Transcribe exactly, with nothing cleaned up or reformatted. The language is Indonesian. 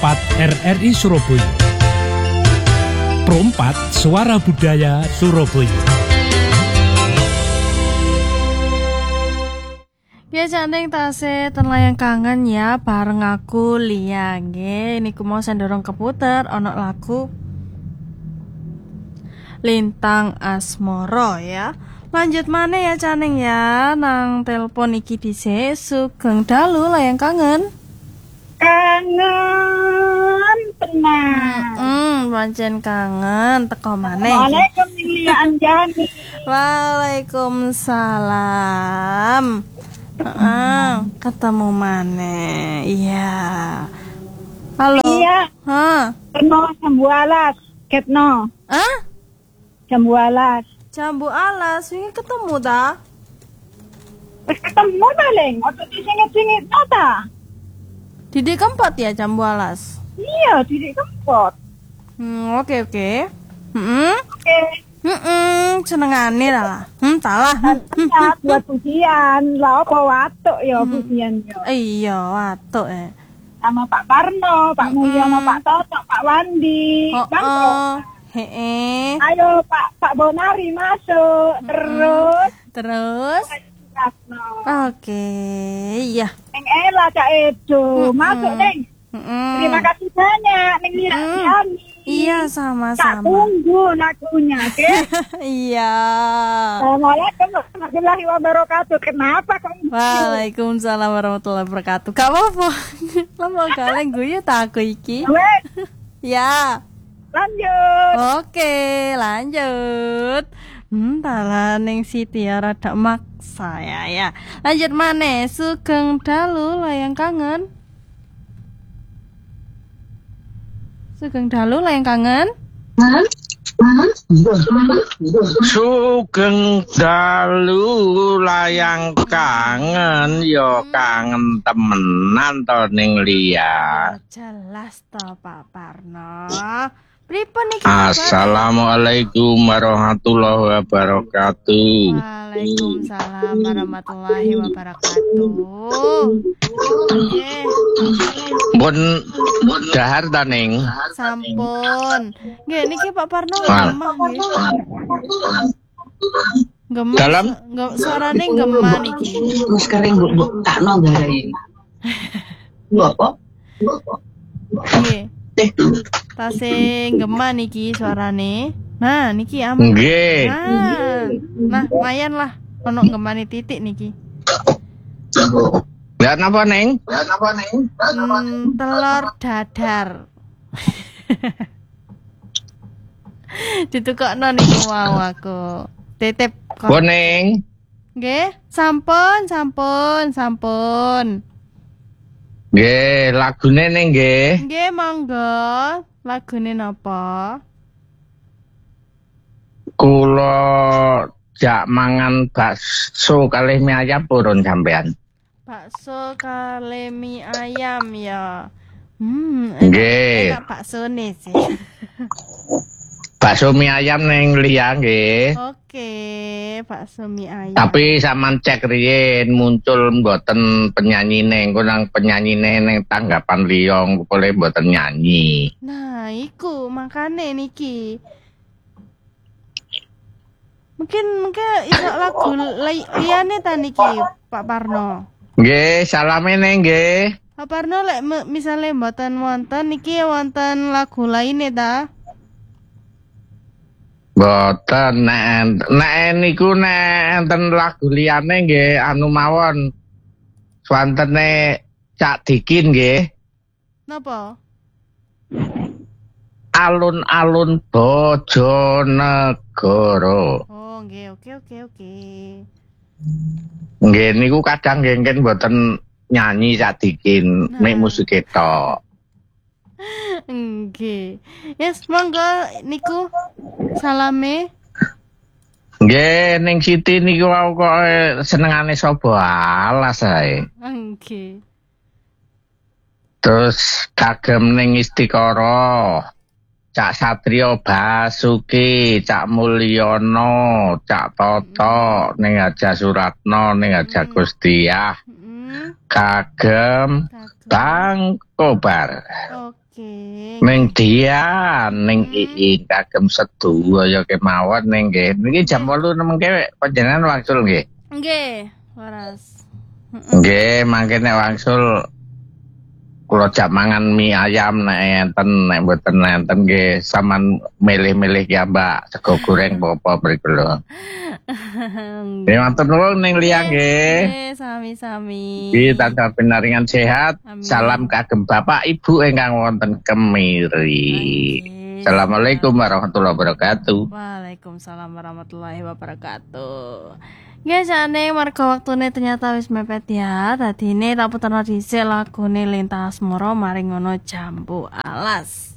empat R R I Surabaya. Pro empat Suara Budaya Surabaya. Ya cantik tasih ten layang kangen ya bareng aku Lia nggih. Niku mau sendorong keputer ono lagu Lintang Asmoro ya. Lanjut mana ya caneng ya nang telepon iki dhisik Sugeng Dalu layang kangen. Kangen tenang. Hmm, pancen kangen teko maneh. Waalaikumsalam Lia Anjani. Waalaikumsalam. Heeh, ketemu maneh. Iya. Halo. Iya. Hah. Ketno Jambu Alas, Ketno. Hah? Jambu Alas. Jambu Alas, wingi ketemu ta? Wis ketemu paling, ojo disingit-singit ta. Didik Kempot ya Jambu Alas. Iya, Didik Kempot. Hmm, oke oke. Heeh. Oke. Heeh, senengane lah. Hmm, salah. Ya, buat pujian, lah apa watuk ya pujian yo. Iya, watuk eh. Sama Pak Parno, Pak Mulyono, Pak Toto, Pak Wandi. Oh, Bang, oh. Heeh. ayo Pak Pak Bonari masuk. Terus Terus Ratno. oke, iya. Neng Ela Cak Edo, masuk Neng. Heeh. Terima kasih banyak Neng Lia Anjani. Iya, Tak sama-sama. tunggu lagunya, oke? Iya. Assalamualaikum warahmatullahi wabarakatuh. Kenapa kamu? Waalaikumsalam warahmatullahi wabarakatuh. Gak apa-apa. Lama kalian guyu tak aku iki. Wes, Ya. lanjut. Oke, lanjut. Hmm, talah ning Siti ya rada maksa ya ya. Lanjut maneh Sugeng Dalu layang kangen. Sugeng Dalu layang kangen. Sugeng Dalu layang kangen yo kangen temenan to ning Lia. Jelas to Pak Parno. Pripun iki? Assalamualaikum warahmatullahi wabarakatuh. Waalaikumsalam warahmatullahi wabarakatuh. Nggih, Pun dahar ta ning. sampun. Nggih niki Pak Parno Wal. gemah nggih. Gemah. Dalam? Nggak suarane gemah niki. Terus kering mbok mbok takno garai. Mbok apa? Nggih. Teh. Tasih gemah niki suarane. Nah, niki aman. Nggih. Nah, nah lumayan lah. Ono gemane titik niki. Lah napa ning? Lah napa ning? Hmm, telur dadar. Ditukokno niku mau aku. Titip kok. Kuning. Nggih, sampun, sampun, sampun. Nggih, lagune ning nggih. Nggih, monggo. Lagune napa? Kula jak mangan bakso kalih mie ayam purun sampean. Bakso kale mie ayam ya. Hmm, Nggih. enak baksone sih. Bakso mie ayam ning Lia nggih. Oke, bakso mie ayam. Tapi sampean cek riyen muncul mboten penyanyine, engko nang penyanyine ning tanggapan liya boleh mboten nyanyi. Nah, iku makane niki. Mungkin mungkin iso lagu li- liyane ta niki, Pak Parno. Nggih, salame ning nggih. Pak Parno lek me- misale mboten wonten niki wonten lagu lainnya ta? Mboten nek nek niku nek enten lagu liyane nggih anu mawon. Swantene Cak Dikin nggih. Napa? Alun-alun Bojonegoro. Oh, nggih, oke oke oke. Nggih niku kadang nggih mboten nyanyi Cak Dikin, Nah. mek musik ketok. Nggih. Yes, monggo niku salame. Nggih ning Siti niku wau kok senengane sapa alas ae. Nggih. Terus kagem ning Istikara. Cak Satrio Basuki, Cak Mulyono, Cak Toto, ning Aja Suratno, ning Aja Gustiah. Mm. Kagem. kagem tangkobar. Oke. Ning dia ning ii kagem sedu ya kemawon ning nggih. Niki jam wolu mengke panjenengan wangsul nggih. Nggih, waras. Nggih, mangke nek wangsul kula jak mangan mie ayam nek enten nek mboten enten nggih sampean milih-milih ya Mbak sego goreng apa mriku lho. Nggih matur nuwun ning liang nggih. Nggih, sami-sami. Nggih tansah pinaringan sehat. Amin. Salam kagem Bapak Ibu ingkang wonten kemiri. Nggih. Assalamualaikum warahmatullahi wabarakatuh. Waalaikumsalam warahmatullahi wabarakatuh. Nggih jane marga waktune ternyata wis mepet ya. Dadine tak puterno dhisik lagune Lintas Moro maring ngono Jambu Alas.